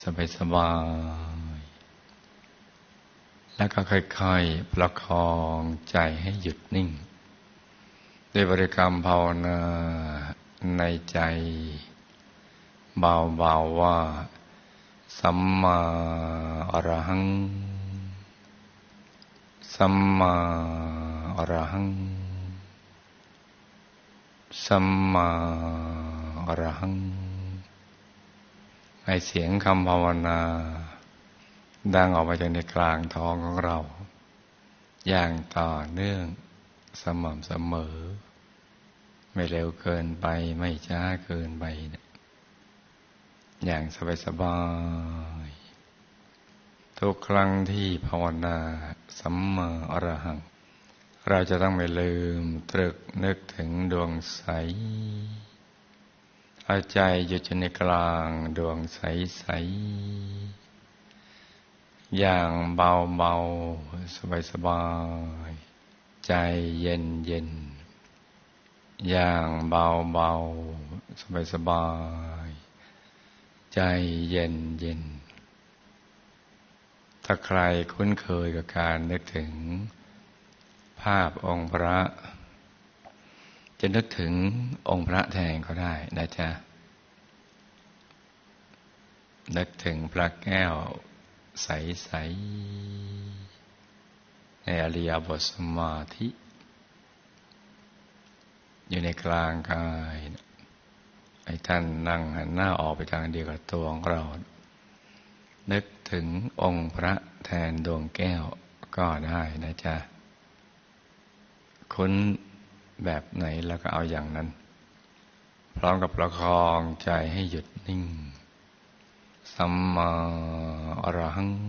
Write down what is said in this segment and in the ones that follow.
สบายๆแล้วก็ค่อยๆประคองใจให้หยุดนิ่งด้วยบริกรรมภาวนาในใจเบาๆว่าสัมมาอรหังสัมมาอรหังสัมมาอรหังให้เสียงคำภาวนาดังออกมาจากในกลางท้องของเราอย่างต่อเนื่องสม่ำเสมอไม่เร็วเกินไปไม่ช้าเกินไปอย่างสบายๆทุกครั้งที่ภาวนาสัมมาอรหังเราจะต้องไม่ลืมตรึกนึกถึงดวงใสเอาใจอยู่ในกลางดวงใสๆอย่างเบาๆสบายๆใจเย็นๆอย่างเบาๆสบายๆใจเย็นๆถ้าใครคุ้นเคยกับการนึกถึงภาพองค์พระจะนึกถึงองค์พระแทนก็ได้นะจ๊ะนึกถึงพระแก้วใสๆในอริยบทสมาธิอยู่ในกลางกายให้ท่านนั่งหันหน้าออกไปทางเดียวกับตัวของเรานึกถึงองค์พระแทนดวงแก้วก็ได้นะจ๊ะคุ้นแบบไหนแล้วก็เอาอย่างนั้นพร้อมกับประคองใจให้หยุดนิ่งสัมมาอรหัง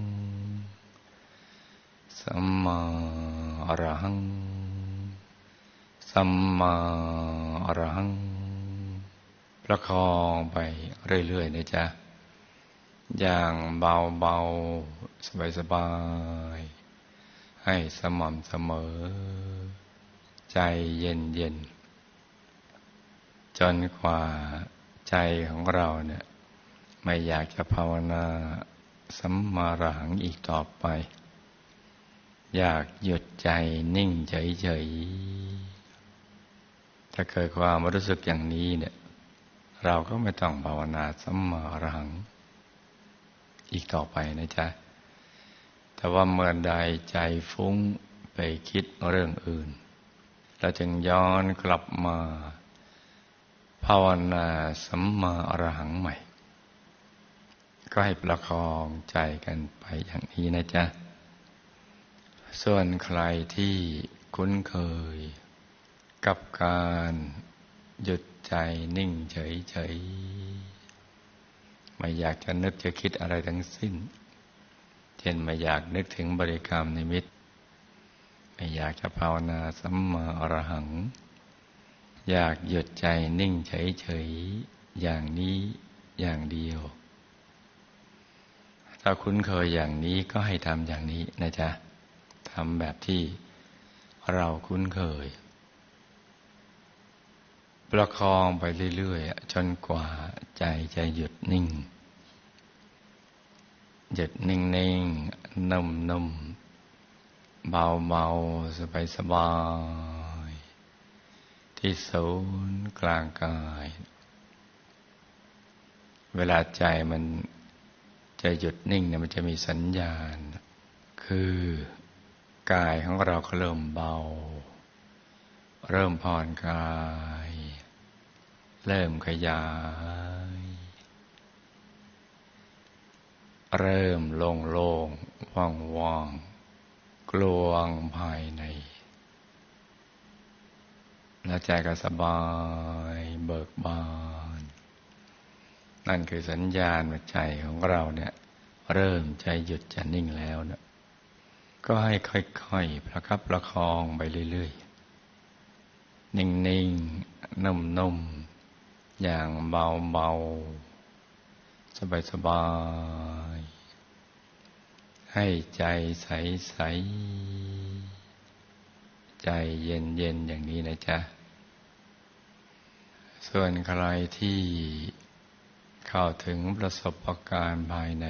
สัมมาอรหังสัมมาอรหังประคองไปเรื่อยๆนะจ๊ะอย่างเบาๆสบายๆให้สม่ำเสมอใจเย็นๆจนกว่าใจของเราเนี่ยไม่อยากจะภาวนาสัมมาอรหังอีกต่อไปอยากหยุดใจนิ่งเฉยๆถ้าเกิดความรู้สึกอย่างนี้เนี่ยเราก็ไม่ต้องภาวนาสัมมาอรหังอีกต่อไปนะจ๊ะแต่ว่าเมื่อใดใจฟุ้งไปคิดเรื่องอื่นเราจึงย้อนกลับมาภาวนาสัมมาอรหังใหม่ก็ให้ประคองใจกันไปอย่างนี้นะจ๊ะส่วนใครที่คุ้นเคยกับการหยุดใจนิ่งเฉยๆไม่อยากจะนึกจะคิดอะไรทั้งสิ้นเช่นไม่อยากนึกถึงบริกรรมนิมิตไม่อยากจะภาวนาสัมมาอรหังอยากหยุดใจนิ่งเฉยๆอย่างนี้อย่างเดียวถ้าคุ้นเคยอย่างนี้ก็ให้ทำอย่างนี้นะจ๊ะทำแบบที่เราคุ้นเคยประคองไปเรื่อยๆจนกว่าใจจะหยุดนิ่งหยุดนิ่งๆนุ่มๆเบาๆสบายๆที่ศูนย์กลางกายเวลาใจมันจะหยุดนิ่งเนี่ยมันจะมีสัญญาณคือกายของเราก็เริ่มเบาเริ่มผ่อนคลายเริ่มขยายเริ่มโล่งๆว่างๆกลวงภายในและใจก็สบายเบิกบานนั่นคือสัญญาณว่าใจของเราเนี่ยเริ่มใจหยุดจะนิ่งแล้วนะก็ให้ค่อยๆประคับประคองไปเรื่อยๆนิ่งๆนุ่มๆอย่างเบาๆสบายๆให้ใจใสๆใจเย็นๆอย่างนี้นะจ๊ะส่วนใครที่เข้าถึงประสบการณ์ภายใน